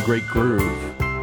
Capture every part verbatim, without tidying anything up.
great groove.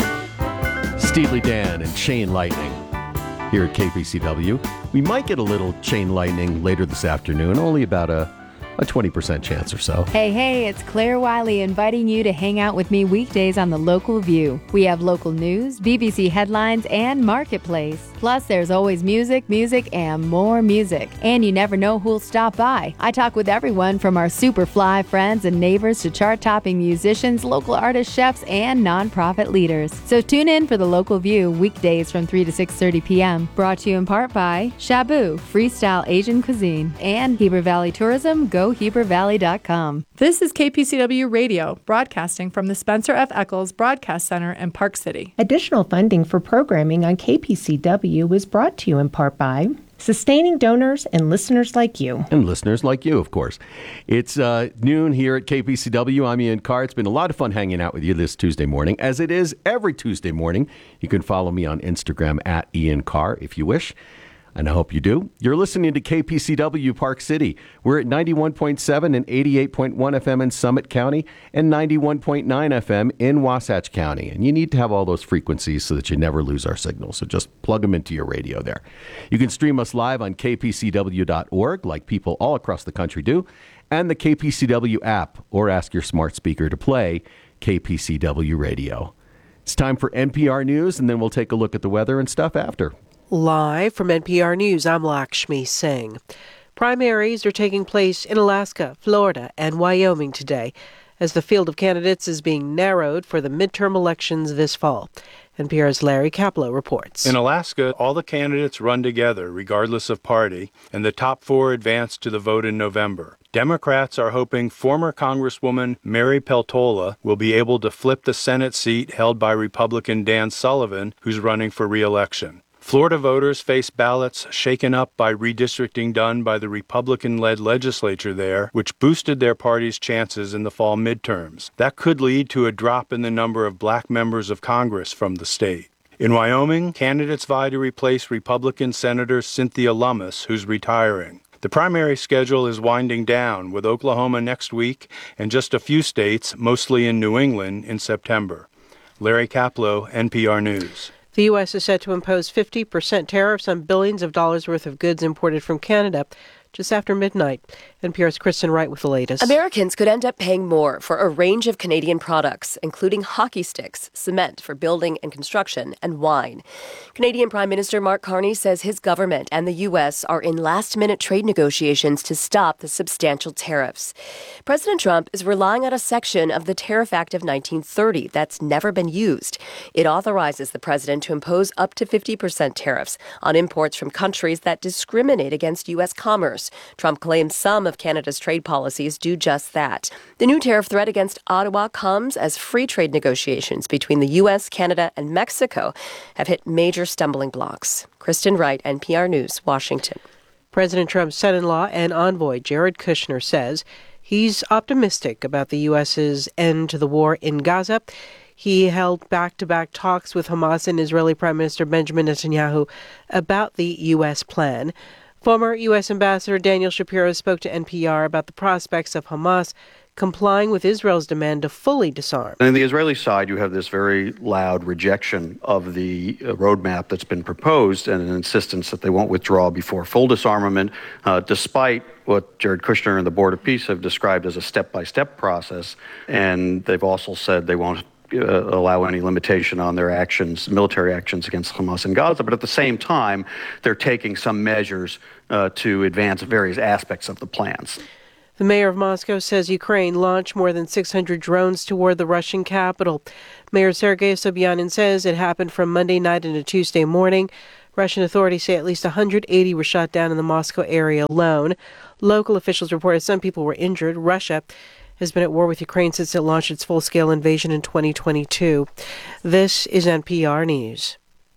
Steely Dan and Chain Lightning here at K P C W. We might get a little Chain Lightning later this afternoon, only about a A twenty percent chance or so. Hey, hey, it's Claire Wiley inviting you to hang out with me weekdays on The Local View. We have local news, B B C headlines, and Marketplace. Plus, there's always music, music, and more music. And you never know who'll stop by. I talk with everyone from our super fly friends and neighbors to chart-topping musicians, local artists, chefs, and nonprofit leaders. So tune in for The Local View weekdays from three to six thirty p.m. Brought to you in part by Shabu, Freestyle Asian Cuisine, and Heber Valley Tourism. Go Heber Valley dot com. This is K P C W Radio, broadcasting from the Spencer F. Eccles Broadcast Center in Park City. Additional funding for programming on K P C W is brought to you in part by sustaining donors and listeners like you. And listeners like you, of course. It's uh, noon here at K P C W. I'm Ian Carr. It's been a lot of fun hanging out with you this Tuesday morning, as it is every Tuesday morning. You can follow me on Instagram at Ian Carr if you wish. And I hope you do. You're listening to K P C W Park City. We're at ninety-one point seven and eighty-eight point one F M in Summit County and ninety-one point nine F M in Wasatch County. And you need to have all those frequencies so that you never lose our signal. So just plug them into your radio there. You can stream us live on K P C W dot org like people all across the country do, and the K P C W app, or ask your smart speaker to play K P C W Radio. It's time for N P R News, and then we'll take a look at the weather and stuff after. Live from N P R News, I'm Lakshmi Singh. Primaries are taking place in Alaska, Florida, and Wyoming today, as the field of candidates is being narrowed for the midterm elections this fall. N P R's Larry Kaplow reports. In Alaska, all the candidates run together, regardless of party, and the top four advance to the vote in November. Democrats are hoping former Congresswoman Mary Peltola will be able to flip the Senate seat held by Republican Dan Sullivan, who's running for re-election. Florida voters face ballots shaken up by redistricting done by the Republican-led legislature there, which boosted their party's chances in the fall midterms. That could lead to a drop in the number of black members of Congress from the state. In Wyoming, candidates vie to replace Republican Senator Cynthia Lummis, who's retiring. The primary schedule is winding down, with Oklahoma next week and just a few states, mostly in New England, in September. Larry Kaplow, N P R News. The U S is set to impose fifty percent tariffs on billions of dollars worth of goods imported from Canada just after midnight. N P R's Kristen Wright with the latest. Americans could end up paying more for a range of Canadian products, including hockey sticks, cement for building and construction, and wine. Canadian Prime Minister Mark Carney says his government and the U S are in last-minute trade negotiations to stop the substantial tariffs. President Trump is relying on a section of the Tariff Act of nineteen thirty that's never been used. It authorizes the president to impose up to fifty percent tariffs on imports from countries that discriminate against U S commerce. Trump claims some of Canada's trade policies do just that. The new tariff threat against Ottawa comes as free trade negotiations between the U S, Canada, and Mexico have hit major stumbling blocks. Kristen Wright, N P R News, Washington. President Trump's son-in-law and envoy Jared Kushner says he's optimistic about the U S's end to the war in Gaza. He held back-to-back talks with Hamas and Israeli Prime Minister Benjamin Netanyahu about the U S plan. Former U S Ambassador Daniel Shapiro spoke to N P R about the prospects of Hamas complying with Israel's demand to fully disarm. On the Israeli side, you have this very loud rejection of the uh, roadmap that's been proposed and an insistence that they won't withdraw before full disarmament, uh, despite what Jared Kushner and the Board of Peace have described as a step-by-step process. And they've also said they won't Uh, allow any limitation on their actions, military actions against Hamas in Gaza. But at the same time, they're taking some measures uh, to advance various aspects of the plans. The mayor of Moscow says Ukraine launched more than six hundred drones toward the Russian capital. Mayor Sergei Sobyanin says it happened from Monday night into Tuesday morning. Russian authorities say at least one hundred eighty were shot down in the Moscow area alone. Local officials reported some people were injured. Russia has been at war with Ukraine since it launched its full-scale invasion in twenty twenty-two. This is N P R News.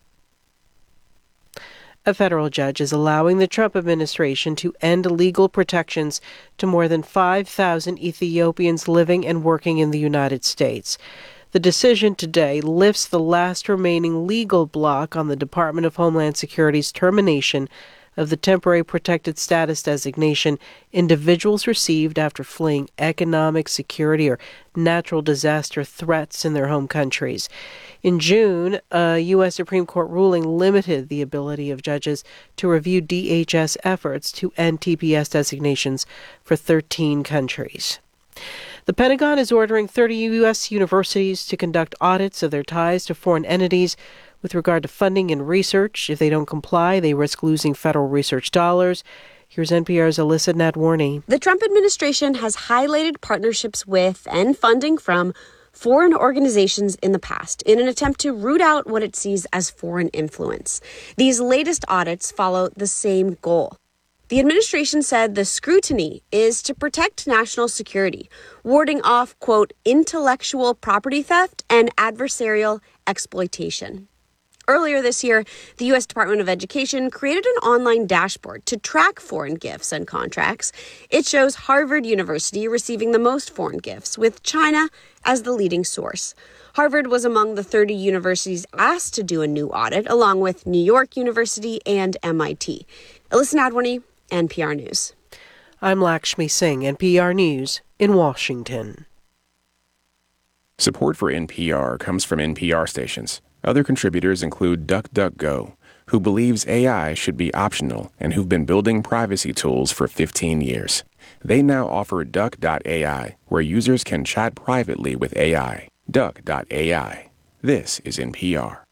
A federal judge is allowing the Trump administration to end legal protections to more than five thousand Ethiopians living and working in the United States. The decision today lifts the last remaining legal block on the Department of Homeland Security's termination of the temporary protected status designation individuals received after fleeing economic, security, or natural disaster threats in their home countries. In June, a U S Supreme Court ruling limited the ability of judges to review D H S efforts to end T P S designations for thirteen countries. The Pentagon is ordering thirty U S universities to conduct audits of their ties to foreign entities with regard to funding and research. If they don't comply, they risk losing federal research dollars. Here's N P R's Alyssa Nadworny. The Trump administration has highlighted partnerships with and funding from foreign organizations in the past in an attempt to root out what it sees as foreign influence. These latest audits follow the same goal. The administration said the scrutiny is to protect national security, warding off, quote, intellectual property theft and adversarial exploitation. Earlier this year, the U S Department of Education created an online dashboard to track foreign gifts and contracts. It shows Harvard University receiving the most foreign gifts, with China as the leading source. Harvard was among the thirty universities asked to do a new audit, along with New York University and M I T. Alyssa Nadworny, N P R News. I'm Lakshmi Singh, N P R News in Washington. Support for N P R comes from N P R stations. Other contributors include DuckDuckGo, who believes A I should be optional and who've been building privacy tools for fifteen years. They now offer Duck dot A I, where users can chat privately with A I. Duck dot A I. This is N P R.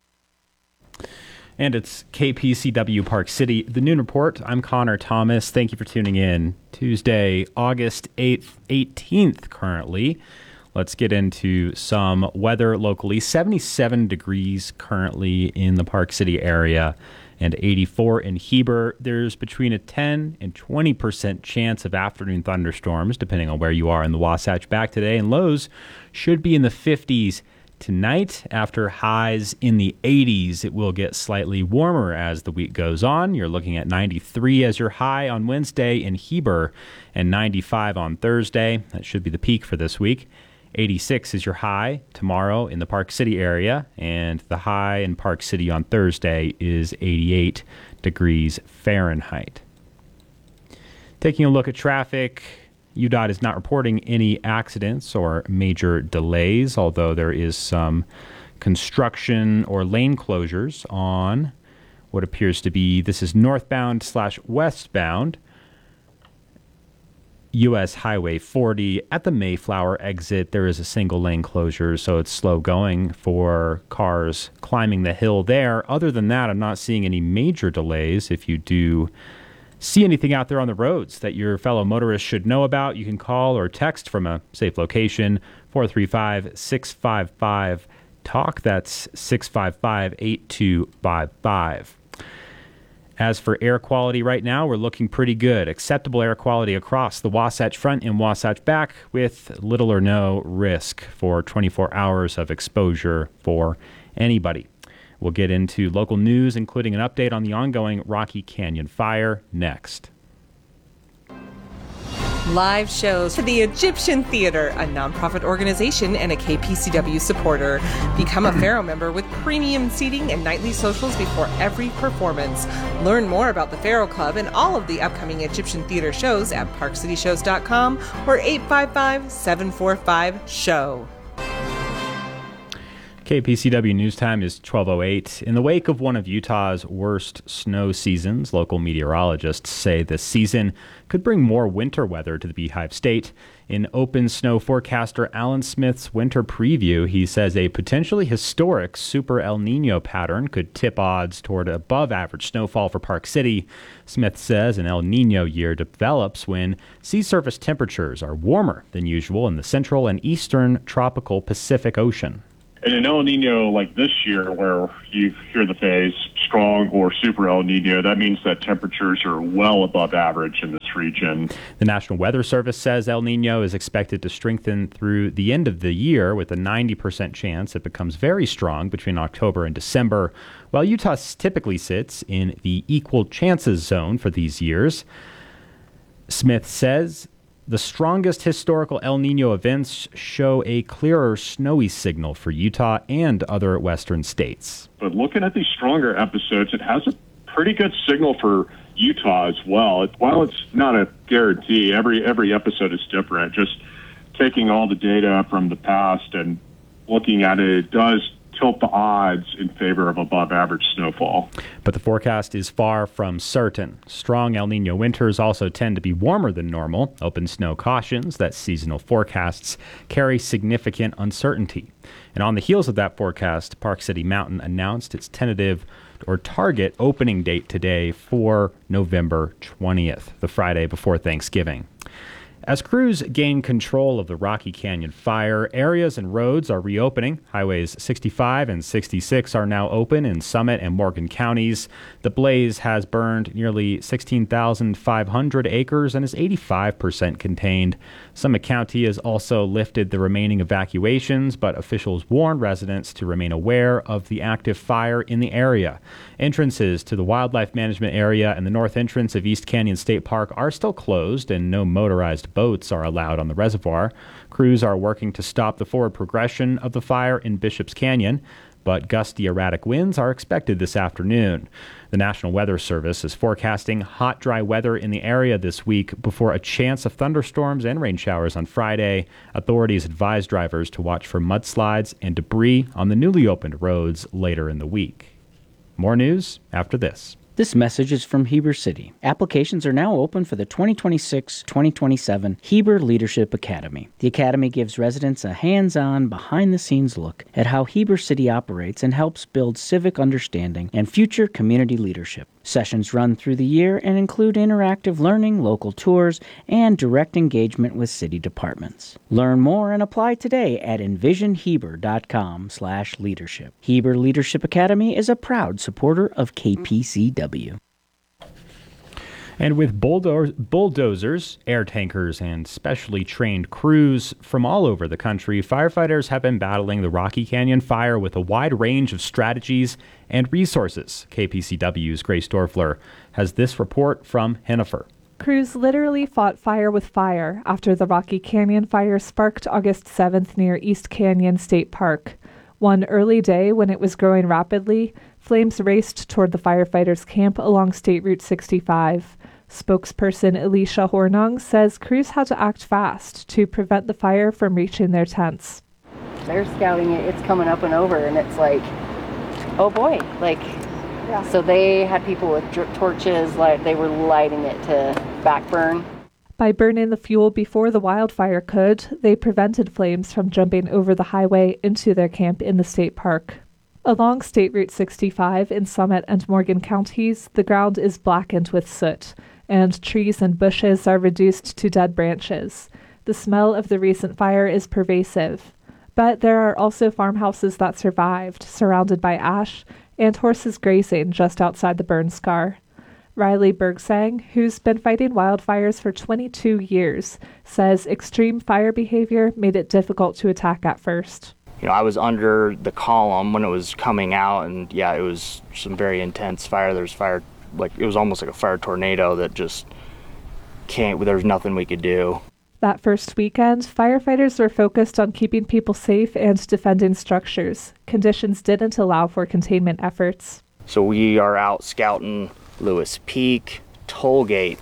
And it's K P C W Park City, the Noon Report. I'm Connor Thomas. Thank you for tuning in. Tuesday, August eighth, eighteenth currently. Let's get into some weather locally. seventy-seven degrees currently in the Park City area and eighty-four in Heber. There's between a ten and twenty percent chance of afternoon thunderstorms, depending on where you are in the Wasatch back today. And lows should be in the fifties tonight. After highs in the eighties, it will get slightly warmer as the week goes on. You're looking at ninety-three as your high on Wednesday in Heber and ninety-five on Thursday. That should be the peak for this week. eighty-six is your high tomorrow in the Park City area, and the high in Park City on Thursday is eighty-eight degrees Fahrenheit. Taking a look at traffic, U D O T is not reporting any accidents or major delays, although there is some construction or lane closures on what appears to be, this is northbound slash westbound U S Highway forty. At the Mayflower exit, there is a single lane closure, so it's slow going for cars climbing the hill there. Other than that, I'm not seeing any major delays. If you do see anything out there on the roads that your fellow motorists should know about, you can call or text from a safe location, four three five, six five five, TALK. That's six five five, eight two five five. As for air quality right now, we're looking pretty good. Acceptable air quality across the Wasatch Front and Wasatch Back with little or no risk for twenty-four hours of exposure for anybody. We'll get into local news, including an update on the ongoing Rocky Canyon fire next. Live shows for the Egyptian Theater, a nonprofit organization and a K P C W supporter. Become a Pharaoh member with premium seating and nightly socials before every performance. Learn more about the Pharaoh Club and all of the upcoming Egyptian Theater shows at park city shows dot com or eight five five, seven four five, S H O W. K P C W News Time is twelve oh eight. In the wake of one of Utah's worst snow seasons, local meteorologists say this season could bring more winter weather to the Beehive State. In Open Snow forecaster Alan Smith's winter preview, he says a potentially historic Super El Nino pattern could tip odds toward above average snowfall for Park City. Smith says an El Nino year develops when sea surface temperatures are warmer than usual in the central and eastern tropical Pacific Ocean. In an El Nino like this year, where you hear the phrase strong or super El Nino, that means that temperatures are well above average in this region. The National Weather Service says El Nino is expected to strengthen through the end of the year with a ninety percent chance it becomes very strong between October and December. While Utah typically sits in the equal chances zone for these years, Smith says the strongest historical El Nino events show a clearer snowy signal for Utah and other western states. But looking at these stronger episodes, it has a pretty good signal for Utah as well. While it's not a guarantee, every every episode is different. Just taking all the data from the past and looking at it, it does tilt the odds in favor of above average snowfall. But the forecast is far from certain. Strong El Nino winters also tend to be warmer than normal. Open snow cautions that seasonal forecasts carry significant uncertainty. And on the heels of that forecast, Park City Mountain announced its tentative or target opening date today for November twentieth, the Friday before Thanksgiving. As crews gain control of the Rocky Canyon fire, areas and roads are reopening. Highways sixty-five and sixty-six are now open in Summit and Morgan counties. The blaze has burned nearly sixteen thousand five hundred acres and is eighty-five percent contained. Summit County has also lifted the remaining evacuations, but officials warn residents to remain aware of the active fire in the area. Entrances to the wildlife management area and the north entrance of East Canyon State Park are still closed, and no motorized boats are allowed on the reservoir. Crews are working to stop the forward progression of the fire in Bishop's Canyon, but gusty erratic winds are expected this afternoon. The National Weather Service is forecasting hot, dry weather in the area this week before a chance of thunderstorms and rain showers on Friday. Authorities advise drivers to watch for mudslides and debris on the newly opened roads later in the week. More news after this. This message is from Heber City. Applications are now open for the twenty twenty-six twenty twenty-seven Heber Leadership Academy. The Academy gives residents a hands-on, behind-the-scenes look at how Heber City operates and helps build civic understanding and future community leadership. Sessions run through the year and include interactive learning, local tours, and direct engagement with city departments. Learn more and apply today at envision heber dot com slash leadership. Heber Leadership Academy is a proud supporter of K P C W. And with bulldo- bulldozers, air tankers, and specially trained crews from all over the country, firefighters have been battling the Rocky Canyon fire with a wide range of strategies and resources. K P C W's Grace Dorfler has this report from Hennifer. Crews literally fought fire with fire after the Rocky Canyon fire sparked August seventh near East Canyon State Park. One early day when it was growing rapidly, flames raced toward the firefighters' camp along State Route sixty-five. Spokesperson Alicia Hornung says crews had to act fast to prevent the fire from reaching their tents. They're scouting it, it's coming up and over, and it's like, oh boy, like, yeah. So they had people with drip torches, like they were lighting it to backburn. By burning the fuel before the wildfire could, they prevented flames from jumping over the highway into their camp in the state park. Along State Route sixty-five in Summit and Morgan counties, the ground is blackened with soot, and trees and bushes are reduced to dead branches. The smell of the recent fire is pervasive. But there are also farmhouses that survived, surrounded by ash, and horses grazing just outside the burn scar. Riley Bergsang, who's been fighting wildfires for twenty-two years, says extreme fire behavior made it difficult to attack at first. You know, I was under the column when it was coming out, and yeah, it was some very intense fire. There's fire, like it was almost like a fire tornado that just can't, there's nothing we could do. That first weekend, firefighters were focused on keeping people safe and defending structures. Conditions didn't allow for containment efforts. So we are out scouting Lewis Peak, Tollgate,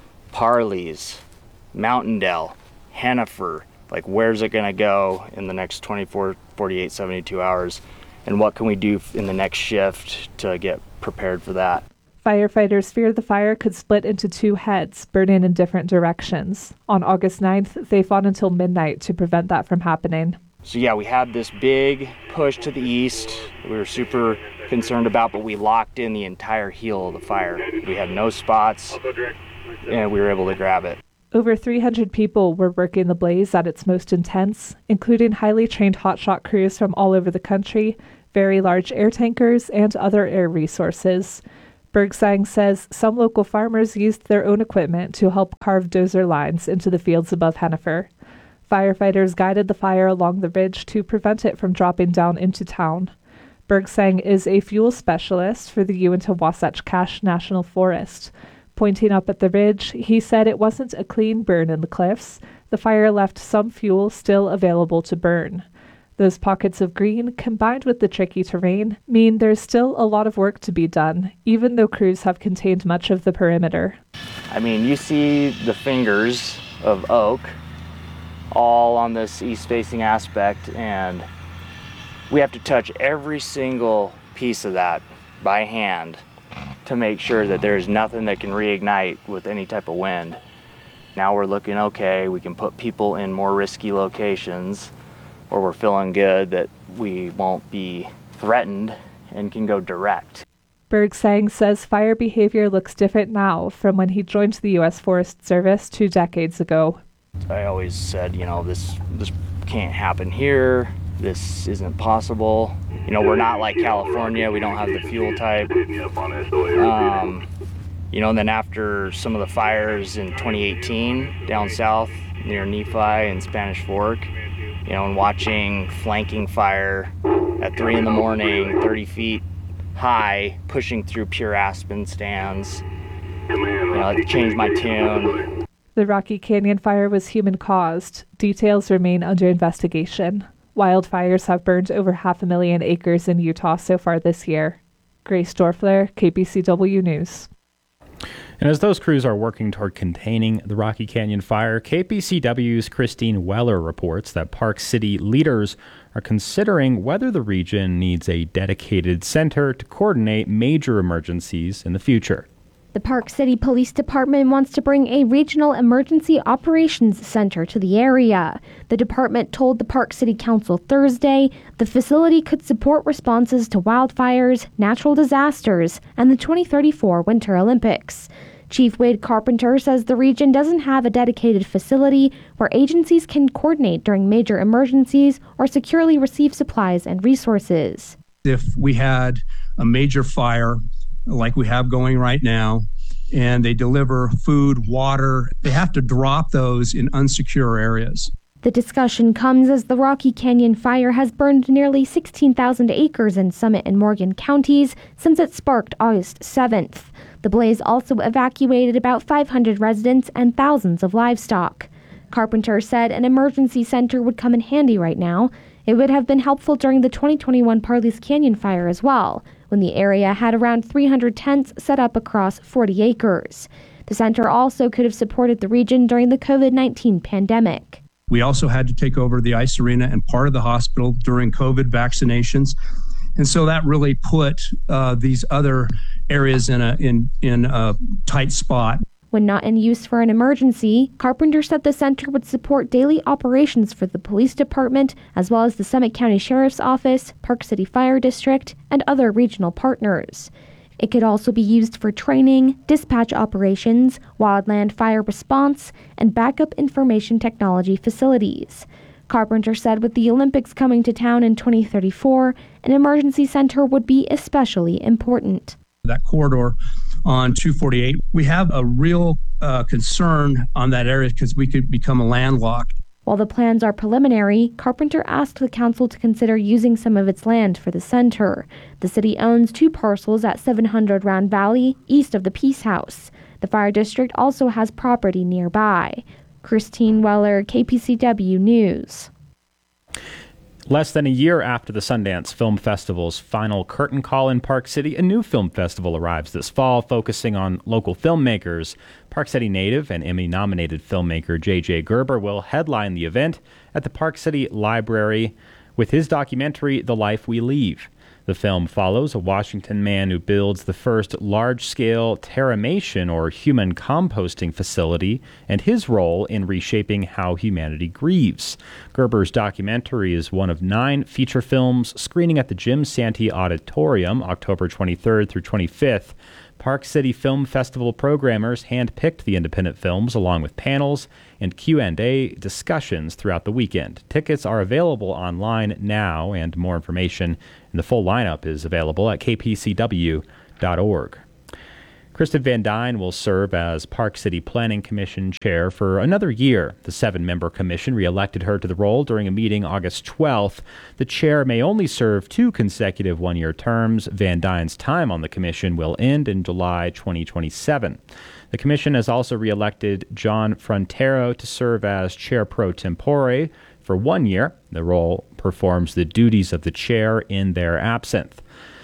Parley's, Mountaindale, Hennifer. Like, where's it going to go in the next twenty-four, forty-eight, seventy-two hours? And what can we do in the next shift to get prepared for that? Firefighters feared the fire could split into two heads, burning in different directions. On August ninth, they fought until midnight to prevent that from happening. So yeah, we had this big push to the east we were super concerned about, but we locked in the entire heel of the fire. We had no spots, and we were able to grab it. Over three hundred people were working the blaze at its most intense, including highly trained hotshot crews from all over the country, very large air tankers, and other air resources. Bergsang says some local farmers used their own equipment to help carve dozer lines into the fields above Hennifer. Firefighters guided the fire along the ridge to prevent it from dropping down into town. Bergsang is a fuel specialist for the Uinta-Wasatch Cache National Forest. Pointing up at the ridge, he said it wasn't a clean burn in the cliffs. The fire left some fuel still available to burn. Those pockets of green, combined with the tricky terrain, mean there's still a lot of work to be done, even though crews have contained much of the perimeter. I mean, you see the fingers of oak all on this east-facing aspect, and we have to touch every single piece of that by hand to make sure that there's nothing that can reignite with any type of wind. Now we're looking okay, we can put people in more risky locations, or we're feeling good that we won't be threatened and can go direct. Bergsang says fire behavior looks different now from when he joined the U S Forest Service two decades ago. I always said, you know, this this can't happen here, this isn't possible. You know, we're not like California, we don't have the fuel type. Um, you know, and then after some of the fires in twenty eighteen down south near Nephi and Spanish Fork, you know, and watching flanking fire at three in the morning, thirty feet high, pushing through pure aspen stands, you know, it changed my tune. The Rocky Canyon fire was human-caused. Details remain under investigation. Wildfires have burned over half a million acres in Utah so far this year. Grace Dorfler, K P C W News. And as those crews are working toward containing the Rocky Canyon fire, K P C W's Christine Weller reports that Park City leaders are considering whether the region needs a dedicated center to coordinate major emergencies in the future. The Park City Police Department wants to bring a regional emergency operations center to the area. The department told the Park City Council Thursday the facility could support responses to wildfires, natural disasters, and the twenty thirty-four Winter Olympics. Chief Wade Carpenter says the region doesn't have a dedicated facility where agencies can coordinate during major emergencies or securely receive supplies and resources. If we had a major fire like we have going right now, and they deliver food, water, they have to drop those in unsecure areas. The discussion comes as the Rocky Canyon fire has burned nearly sixteen thousand acres in Summit and Morgan counties since it sparked August seventh. The blaze also evacuated about five hundred residents and thousands of livestock. Carpenter said an emergency center would come in handy right now. It would have been helpful during the twenty twenty-one Parley's Canyon fire as well, when the area had around three hundred tents set up across forty acres. The center also could have supported the region during the covid nineteen pandemic. We also had to take over the ice arena and part of the hospital during COVID vaccinations. And so that really put uh, these other areas in a in in a tight spot. When not in use for an emergency, Carpenter said the center would support daily operations for the police department, as well as the Summit County Sheriff's Office, Park City Fire District, and other regional partners. It could also be used for training, dispatch operations, wildland fire response, and backup information technology facilities. Carpenter said with the Olympics coming to town in twenty thirty-four, an emergency center would be especially important. That corridor on two forty-eight, we have a real uh, concern on that area because we could become landlocked. While the plans are preliminary, Carpenter asked the council to consider using some of its land for the center. The city owns two parcels at seven hundred Round Valley, east of the Peace House. The fire district also has property nearby. Christine Weller, K P C W News. Less than a year after the Sundance Film Festival's final curtain call in Park City, a new film festival arrives this fall focusing on local filmmakers. Park City native and Emmy-nominated filmmaker J J Gerber will headline the event at the Park City Library with his documentary, The Life We Leave. The film follows a Washington man who builds the first large-scale terramation or human composting facility and his role in reshaping how humanity grieves. Gerber's documentary is one of nine feature films screening at the Jim Santee Auditorium October twenty-third through twenty-fifth. Park City Film Festival programmers handpicked the independent films along with panels and Q and A discussions throughout the weekend. Tickets are available online now, and more information and the full lineup is available at k p c w dot org. Kristen Van Dyne will serve as Park City Planning Commission chair for another year. The seven-member commission reelected her to the role during a meeting August twelfth. The chair may only serve two consecutive one-year terms. Van Dyne's time on the commission will end in July twenty twenty-seven. The commission has also reelected John Frontero to serve as chair pro tempore for for one year. The role performs the duties of the chair in their absence.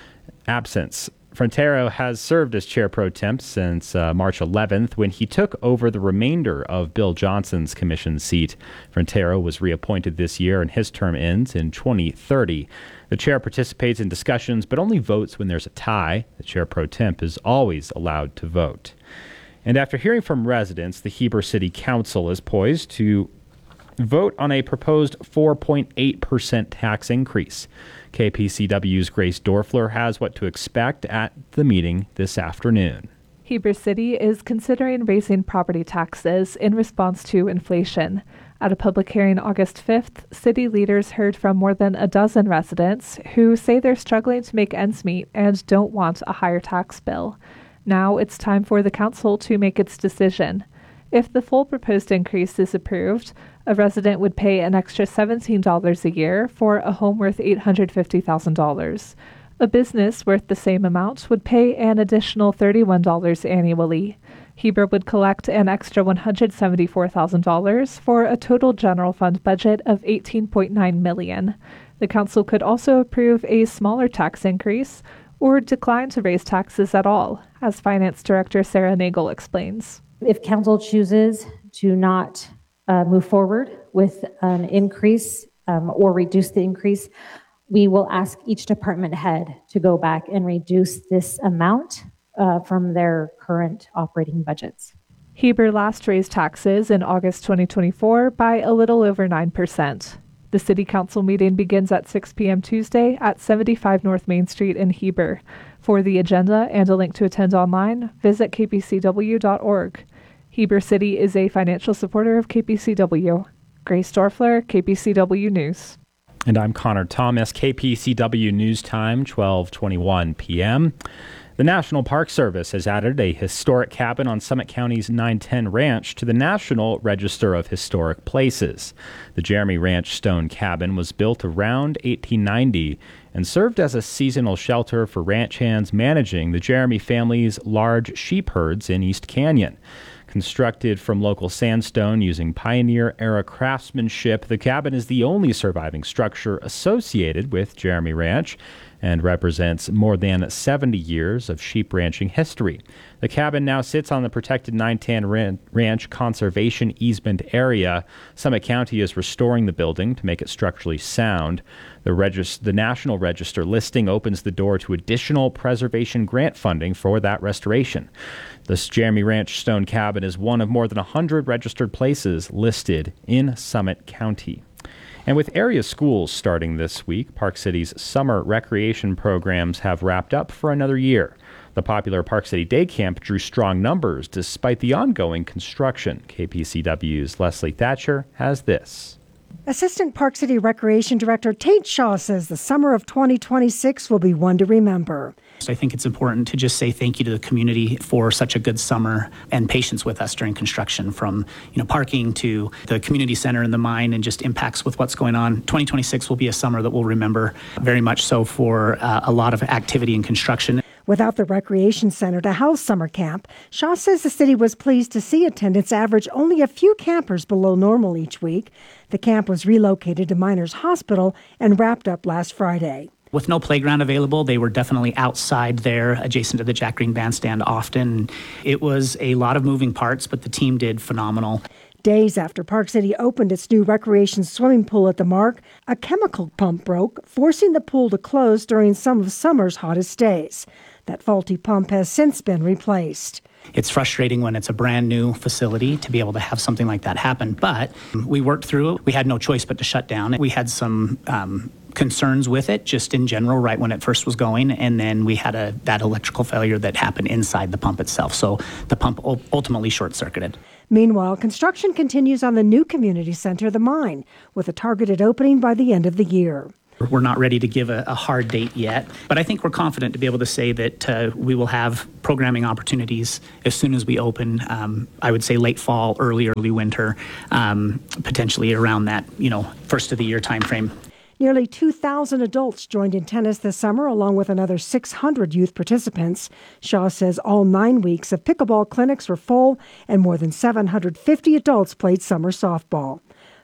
Absence. Frontero has served as chair pro temp since uh, March eleventh, when he took over the remainder of Bill Johnson's commission seat. Frontero was reappointed this year, and his term ends in twenty thirty. The chair participates in discussions, but only votes when there's a tie. The chair pro temp is always allowed to vote. And after hearing from residents, the Heber City Council is poised to vote on a proposed four point eight percent tax increase. K P C W's Grace Dorfler has what to expect at the meeting this afternoon. Heber City is considering raising property taxes in response to inflation. At a public hearing August fifth, city leaders heard from more than a dozen residents who say they're struggling to make ends meet and don't want a higher tax bill. Now it's time for the council to make its decision. If the full proposed increase is approved, a resident would pay an extra seventeen dollars a year for a home worth eight hundred fifty thousand dollars. A business worth the same amount would pay an additional thirty-one dollars annually. Heber would collect an extra one hundred seventy-four thousand dollars for a total general fund budget of eighteen point nine million dollars. The council could also approve a smaller tax increase or decline to raise taxes at all, as Finance Director Sarah Nagel explains. If council chooses to not uh, move forward with an increase um, or reduce the increase, we will ask each department head to go back and reduce this amount uh, from their current operating budgets. Heber last raised taxes in August twenty twenty-four by a little over nine percent. The City Council meeting begins at six p.m. Tuesday at seventy-five North Main Street in Heber. For the agenda and a link to attend online, visit k p c w dot org. Heber City is a financial supporter of K P C W. Grace Dorfler, K P C W News. And I'm Connor Thomas, K P C W News Time, twelve twenty-one p.m. The National Park Service has added a historic cabin on Summit County's nine ten Ranch to the National Register of Historic Places. The Jeremy Ranch Stone Cabin was built around eighteen ninety and served as a seasonal shelter for ranch hands managing the Jeremy family's large sheep herds in East Canyon. Constructed from local sandstone using pioneer-era craftsmanship, the cabin is the only surviving structure associated with Jeremy Ranch and represents more than seventy years of sheep ranching history. The cabin now sits on the protected nine ten Ranch Conservation Easement area. Summit County is restoring the building to make it structurally sound. The, regis- the National Register listing opens the door to additional preservation grant funding for that restoration. This Jeremy Ranch Stone Cabin is one of more than one hundred registered places listed in Summit County. And with area schools starting this week, Park City's summer recreation programs have wrapped up for another year. The popular Park City Day Camp drew strong numbers despite the ongoing construction. K P C W's Leslie Thatcher has this. Assistant Park City Recreation Director Tate Shaw says the summer of twenty twenty-six will be one to remember. I think it's important to just say thank you to the community for such a good summer and patience with us during construction, from you know parking to the community center and the mine, and just impacts with what's going on. twenty twenty-six will be a summer that we'll remember very much so for uh, a lot of activity and construction. Without the recreation center to house summer camp, Shaw says the city was pleased to see attendance average only a few campers below normal each week. The camp was relocated to Miners Hospital and wrapped up last Friday. With no playground available, they were definitely outside there, adjacent to the Jack Green Bandstand often. It was a lot of moving parts, but the team did phenomenal. Days after Park City opened its new recreation swimming pool at the Mark, a chemical pump broke, forcing the pool to close during some of summer's hottest days. That faulty pump has since been replaced. It's frustrating when it's a brand new facility to be able to have something like that happen, but we worked through it. We had no choice but to shut down. We had some um, concerns with it just in general right when it first was going, and then we had a that electrical failure that happened inside the pump itself, so the pump ultimately short-circuited. Meanwhile, construction continues on the new community center, the Mine, with a targeted opening by the end of the year. We're not ready to give a, a hard date yet, but I think we're confident to be able to say that uh, we will have programming opportunities as soon as we open. Um, I would say late fall, early, early winter, um, potentially around that, you know, first of the year time frame. Nearly two thousand adults joined in tennis this summer, along with another six hundred youth participants. Shaw says all nine weeks of pickleball clinics were full, and more than seven hundred fifty adults played summer softball.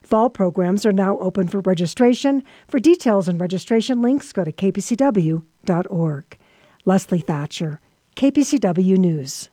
Fall programs are now open for registration. For details and registration links, go to k p c w dot org. Leslie Thatcher, K P C W News.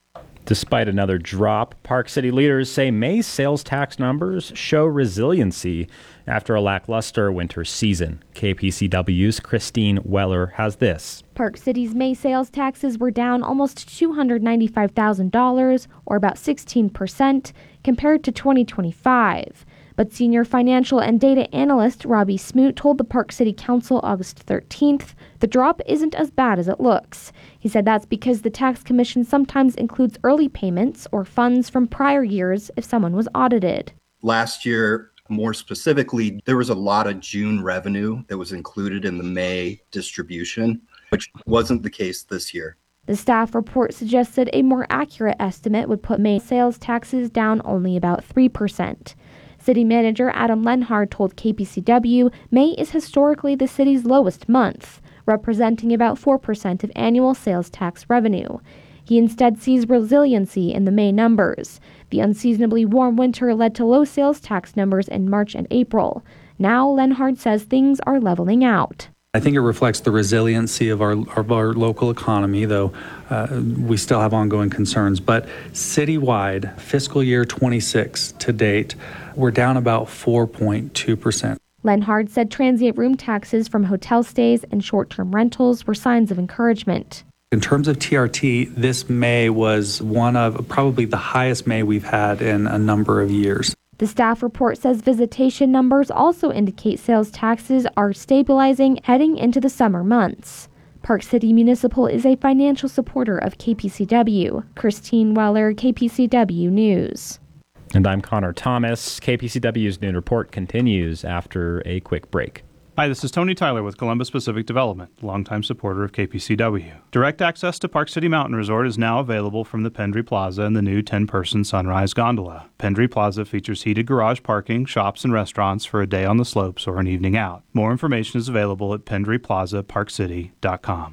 Despite another drop, Park City leaders say May's sales tax numbers show resiliency after a lackluster winter season. K P C W's Christine Weller has this. Park City's May sales taxes were down almost two hundred ninety-five thousand dollars, or about sixteen percent, compared to twenty twenty-five. But senior financial and data analyst Robbie Smoot told the Park City Council August thirteenth the drop isn't as bad as it looks. He said that's because the tax commission sometimes includes early payments or funds from prior years if someone was audited. Last year, more specifically, there was a lot of June revenue that was included in the May distribution, which wasn't the case this year. The staff report suggested a more accurate estimate would put May sales taxes down only about three percent. City Manager Adam Lenhard told K P C W May is historically the city's lowest month, representing about four percent of annual sales tax revenue. He instead sees resiliency in the May numbers. The unseasonably warm winter led to low sales tax numbers in March and April. Now, Lenhard says things are leveling out. I think it reflects the resiliency of our, of our local economy, though uh, we still have ongoing concerns. But citywide, fiscal year twenty-six to date, we're down about four point two percent. Lenhard said transient room taxes from hotel stays and short-term rentals were signs of encouragement. In terms of T R T, this May was one of probably the highest May we've had in a number of years. The staff report says visitation numbers also indicate sales taxes are stabilizing heading into the summer months. Park City Municipal is a financial supporter of K P C W. Christine Weller, K P C W News. And I'm Connor Thomas. K P C W's Noon Report continues after a quick break. Hi, this is Tony Tyler with Columbus Pacific Development, longtime supporter of K P C W. Direct access to Park City Mountain Resort is now available from the Pendry Plaza and the new ten-person Sunrise Gondola. Pendry Plaza features heated garage parking, shops, and restaurants for a day on the slopes or an evening out. More information is available at pendry plaza park city dot com.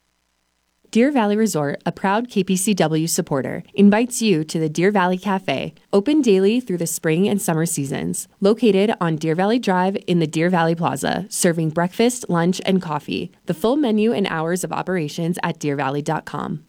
Deer Valley Resort, a proud K P C W supporter, invites you to the Deer Valley Cafe, open daily through the spring and summer seasons. Located on Deer Valley Drive in the Deer Valley Plaza, serving breakfast, lunch, and coffee. The full menu and hours of operations at deer valley dot com.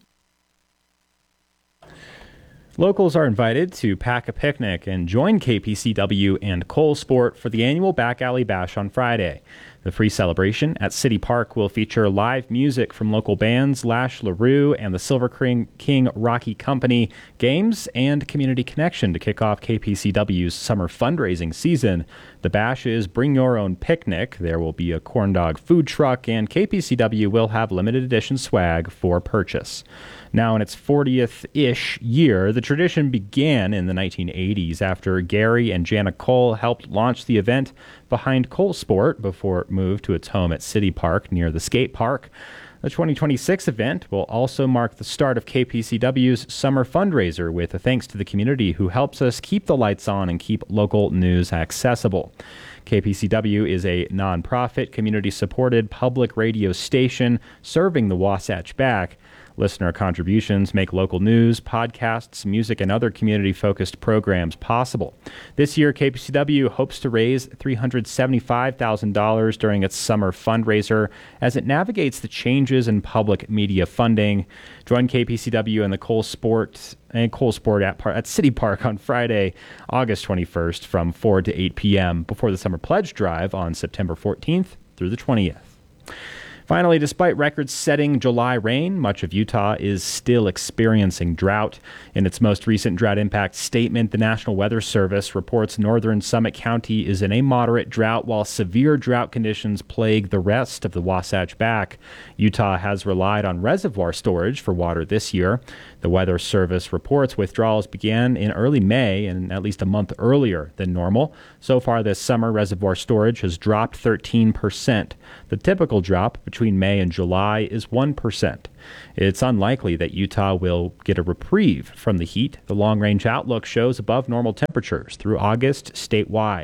Locals are invited to pack a picnic and join K P C W and Cole Sport for the annual Back Alley Bash on Friday. The free celebration at City Park will feature live music from local bands Lash LaRue and the Silver King Rocky Company, games, and community connection to kick off K P C W's summer fundraising season. The bash is Bring Your Own Picnic. There will be a corn dog food truck, and K P C W will have limited edition swag for purchase. Now, in its fortieth-ish year, the tradition began in the nineteen eighties after Gary and Jana Cole helped launch the event behind Cole Sport before it moved to its home at City Park near the skate park. The twenty twenty-six event will also mark the start of K P C W's summer fundraiser with a thanks to the community who helps us keep the lights on and keep local news accessible. K P C W is a nonprofit, community-supported public radio station serving the Wasatch Back. Listener contributions make local news, podcasts, music, and other community-focused programs possible. This year, K P C W hopes to raise three hundred seventy-five thousand dollars during its summer fundraiser as it navigates the changes in public media funding. Join K P C W and the Cole Sport and Cole Sport at, at City Park on Friday, August twenty-first from four to eight p.m. before the Summer Pledge Drive on September fourteenth through the twentieth. Finally, despite record-setting July rain, much of Utah is still experiencing drought. In its most recent drought impact statement, the National Weather Service reports northern Summit County is in a moderate drought, while severe drought conditions plague the rest of the Wasatch Back. Utah has relied on reservoir storage for water this year. The Weather Service reports withdrawals began in early May and at least a month earlier than normal. So far this summer, reservoir storage has dropped thirteen percent. The typical drop between May and July is one percent. It's unlikely that Utah will get a reprieve from the heat. The long-range outlook shows above normal temperatures through August statewide.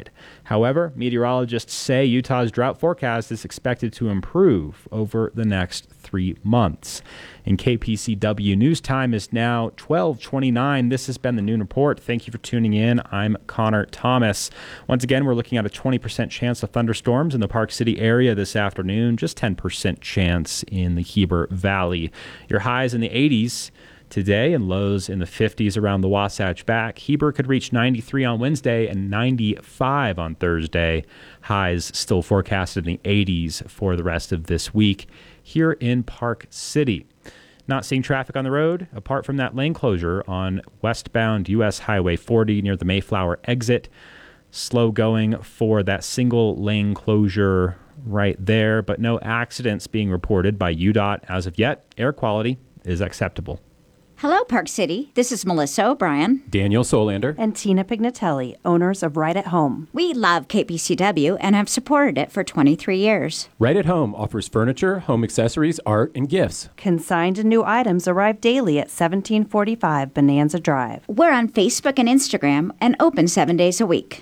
However, meteorologists say Utah's drought forecast is expected to improve over the next three months. And K P C W News Time is now twelve twenty-nine. This has been the Noon Report. Thank you for tuning in. I'm Connor Thomas. Once again, we're looking at a twenty percent chance of thunderstorms in the Park City area this afternoon, just ten percent chance in the Heber Valley. Your highs in the eighties today and lows in the fifties around the Wasatch Back. Heber could reach ninety-three on Wednesday and ninety-five on Thursday. Highs still forecasted in the eighties for the rest of this week here in Park City. Not seeing traffic on the road apart from that lane closure on westbound U S Highway forty near the Mayflower exit. Slow going for that single lane closure right there, but no accidents being reported by U D O T as of yet. Air quality is acceptable. Hello, Park City. This is Melissa O'Brien. Daniel Solander. And Tina Pignatelli, owners of Right at Home. We love K P C W and have supported it for twenty-three years. Right at Home offers furniture, home accessories, art, and gifts. Consigned and new items arrive daily at seventeen forty-five Bonanza Drive. We're on Facebook and Instagram and open seven days a week.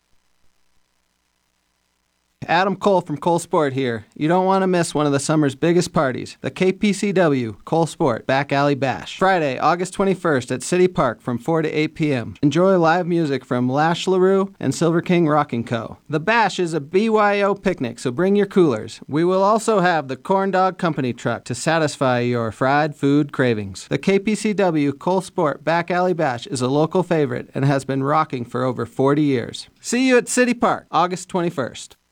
Adam Cole from Cole Sport here. You don't want to miss one of the summer's biggest parties, the K P C W Cole Sport Back Alley Bash. Friday, August twenty-first at City Park from four to eight p.m. Enjoy live music from Lash LaRue and Silver King Rockin' Co. The Bash is a B Y O picnic, so bring your coolers. We will also have the Corn Dog Company truck to satisfy your fried food cravings. The K P C W Cole Sport Back Alley Bash is a local favorite and has been rocking for over forty years. See you at City Park, August twenty-first.